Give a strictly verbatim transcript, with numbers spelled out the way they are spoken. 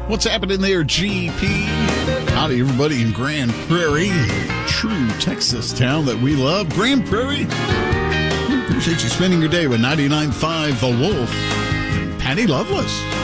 What's happening there, G P? Howdy, everybody in Grand Prairie, true Texas town that we love. Grand Prairie. We appreciate you spending your day with ninety-nine point five The Wolf and Patty Loveless.